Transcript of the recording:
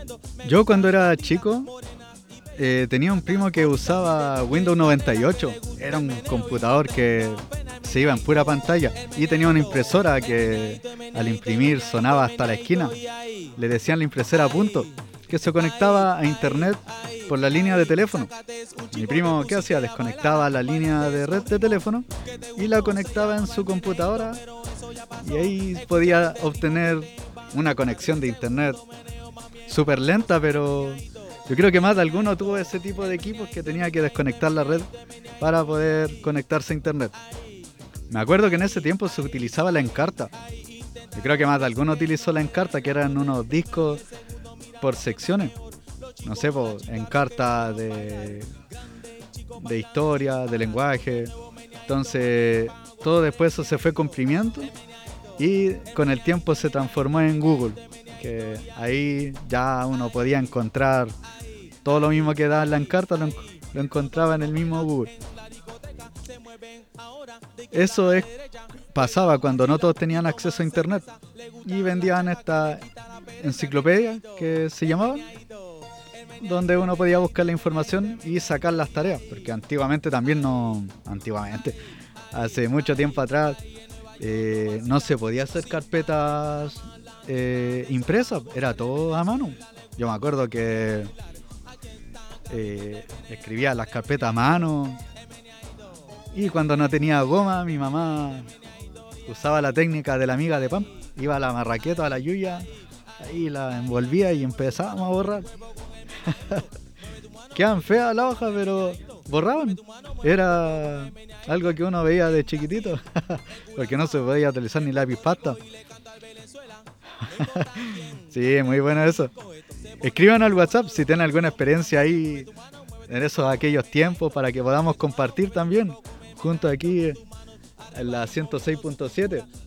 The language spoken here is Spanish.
Yo cuando era chico tenía un primo que usaba Windows 98. Era un computador que se iba en pura pantalla y tenía una impresora que al imprimir sonaba hasta la esquina. Le decían la impresora a punto, que se conectaba a internet por la línea de teléfono. Mi primo, ¿qué hacía? Desconectaba la línea de red de teléfono y la conectaba en su computadora y ahí podía obtener una conexión de internet súper lenta, pero yo creo que más de alguno tuvo ese tipo de equipos que tenía que desconectar la red para poder conectarse a internet. Me acuerdo que en ese tiempo se utilizaba la Encarta. Yo creo que más de alguno utilizó la Encarta, que eran unos discos por secciones. No sé, pues, Encarta de historia, de lenguaje. Entonces, todo después eso se fue comprimiendo y con el tiempo se transformó en Google, que ahí ya uno podía encontrar todo lo mismo que daba en la Encarta, lo encontraba en el mismo Google. Eso pasaba cuando no todos tenían acceso a internet y vendían esta enciclopedia que se llamaban, donde uno podía buscar la información y sacar las tareas, porque antiguamente también no, antiguamente, hace mucho tiempo atrás, no se podía hacer carpetas impresas, era todo a mano. Yo me acuerdo que escribía las carpetas a mano y cuando no tenía goma mi mamá usaba la técnica de la amiga de pan, iba a la marraqueta, a la yuya, ahí la envolvía y empezábamos a borrar. Quedan feas las hojas, pero borraban. Era algo que uno veía de chiquitito, porque no se podía utilizar ni lápiz pasta. Sí, muy bueno eso. Escriban al WhatsApp si tienen alguna experiencia ahí en esos aquellos tiempos para que podamos compartir también junto aquí en la 106.7.